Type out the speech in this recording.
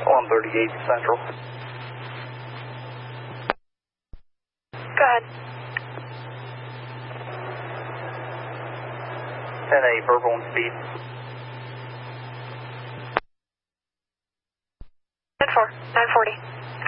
138 Central. Go ahead. 10-8, verbal and speed. 10-4, 940.